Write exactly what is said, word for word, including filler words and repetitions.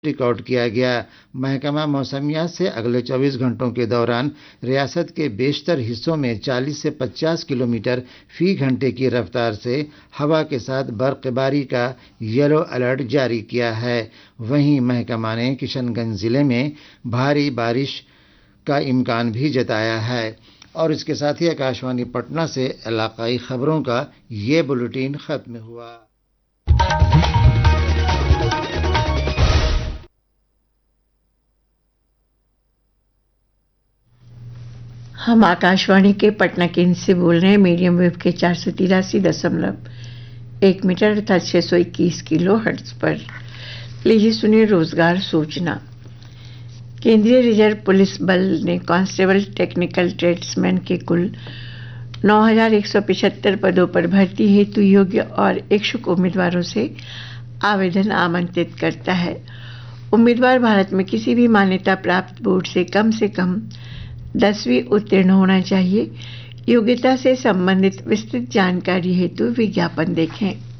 Record किया गया। महकमा मौसमियात से अगले चौबीस घंटों के दौरान रियासत के बेशतर हिस्सों में चालीस से पचास किलोमीटर फी घंटे की रफ्तार से हवा के साथ बर्फबारी का येलो अलर्ट जारी किया है। वहीं महकमा ने किशनगंज जिले में भारी बारिश का इम्कान भी जताया है। और इसके साथ ही आकाशवाणी पटना से इलाकाई खबरों का ये बुलेटिन खत्म हुआ। हम आकाशवाणी के पटना केंद्र से बोल रहे हैं। मीडियम वेव के चार सौ तिरासी दशमलव एक मीटर अर्थात छः सौ इक्कीस किलो हर्ट्ज पर। लीजिए सुनिए रोजगार सूचना। केंद्रीय रिजर्व पुलिस बल ने कांस्टेबल टेक्निकल ट्रेड्समैन के कुल नौ हज़ार एक सौ पचहत्तर पदों पर भर्ती हेतु योग्य और इच्छुक उम्मीदवारों से आवेदन आमंत्रित करता है। उम्मीदवार भारत में किसी भी मान्यता प्राप्त बोर्ड से कम से कम दसवीं उत्तीर्ण होना चाहिए। योग्यता से संबंधित विस्तृत जानकारी हेतु विज्ञापन देखें।